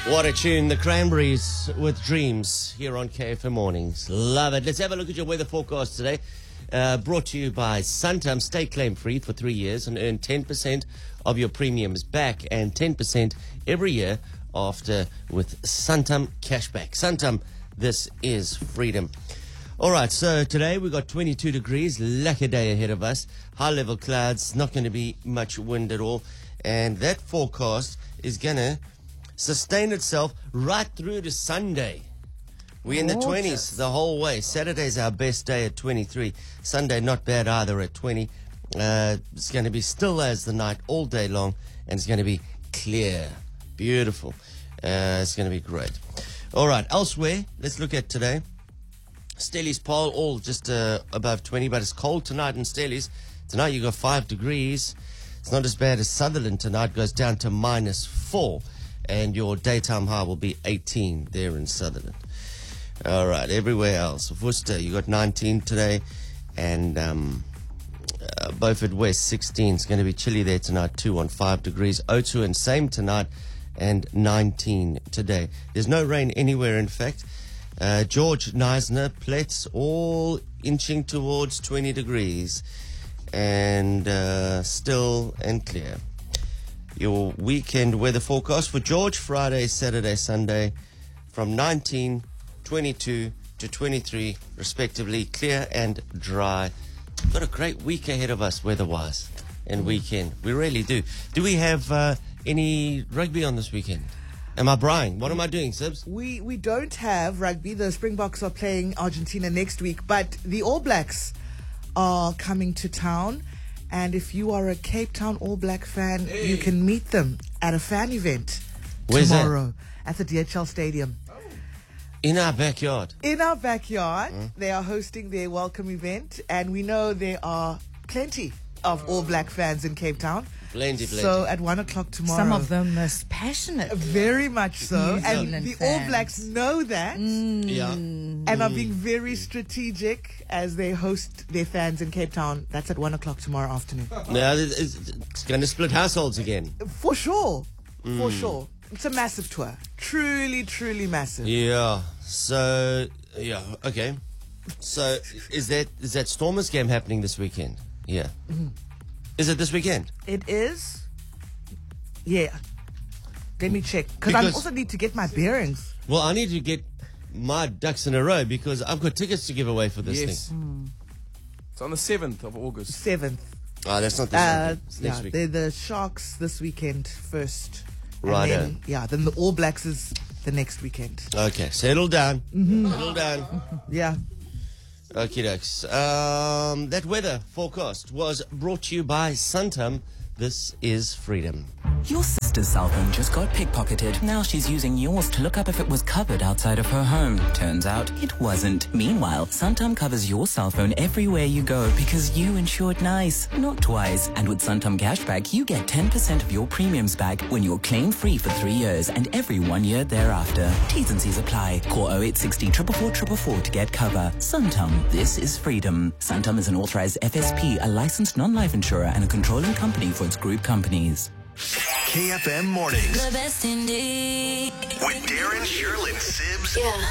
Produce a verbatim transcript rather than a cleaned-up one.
What a tune, the Cranberries with Dreams here on K F M Mornings. Love it. Let's have a look at your weather forecast today. Uh, brought to you by Santam. Stay claim free for three years and earn ten percent of your premiums back and ten percent every year after with Santam Cashback. Santam, this is freedom. All right, so today we've got twenty-two degrees, lucky day ahead of us. High level clouds, not going to be much wind at all. And that forecast is going to sustain itself right through to Sunday. We're in the twenties the whole way. Saturday's our best day at twenty-three. Sunday, not bad either at twenty. Uh, it's going to be still as the night all day long, and it's going to be clear. Beautiful. Uh, it's going to be great. All right, elsewhere, let's look at today. Stellies Paarl, all just uh, above twenty, but it's cold tonight in Stellies. Tonight you got five degrees. It's not as bad as Sutherland tonight, goes down to minus four. And your daytime high will be eighteen there in Sutherland. All right, everywhere else. Worcester, you got nineteen today. And um, uh, Beaufort West, sixteen. It's going to be chilly there tonight, too, on five degrees. Otu and same tonight, and nineteen today. There's no rain anywhere, in fact. Uh, George, Neisner, Plets, all inching towards twenty degrees. And uh, still and clear. Your weekend weather forecast for George, Friday, Saturday, Sunday, from nineteen, twenty-two to twenty-three, respectively, clear and dry. Got a great week ahead of us, weather-wise, and weekend. We really do. Do we have uh, any rugby on this weekend? Am I Brian? What am I doing, Sibs? We we don't have rugby. The Springboks are playing Argentina next week, but the All Blacks are coming to town. And if you are a Cape Town All Black fan, hey. you can meet them at a fan event Where's tomorrow that? at the D H L Stadium. In our backyard. In our backyard. Mm. They are hosting their welcome event, and we know there are plenty of All Black fans in Cape Town. Plenty, plenty. So at one o'clock tomorrow. Some of them most passionate. Very much so. New And Zealand the fans. All Blacks know that. Mm. Yeah. And are being very strategic as they host their fans in Cape Town. That's at one o'clock tomorrow afternoon. Now, it's, it's going to split households again. For sure. Mm. For sure. It's a massive tour. Truly, truly massive. Yeah. So, yeah, okay. So, is that is that Stormers game happening this weekend? Yeah. Mm-hmm. Is it this weekend? It is. Yeah. Let me check. Because I Because- also need to get my bearings. Well, I need to get my ducks in a row because I've got tickets to give away for this Yes. thing. It's on the seventh of August. seventh. Oh, that's not this Uh, weekend. It's yeah, next week. they're the Sharks this weekend first. And Righto. then, yeah, then the All Blacks is the next weekend. Okay, settle down. Mm-hmm. Settle down. Yeah. Okie dokes. Um, that weather forecast was brought to you by Santam. This is freedom. Your sister's cell phone just got pickpocketed. Now she's using yours to look up if it was covered outside of her home. Turns out it wasn't. Meanwhile, Santam covers your cell phone everywhere you go because you insured nice, not twice. And with Santam Cashback, you get ten percent of your premiums back when you're claim-free for three years and every one year thereafter. T's and C's apply. Call oh eight six oh, four four four four four to get cover. Santam, this is freedom. Santam is an authorized F S P, a licensed non-life insurer and a controlling company for its group companies. K F M Mornings The best indeed. with Darren, Shirley, Sibs, Yeah.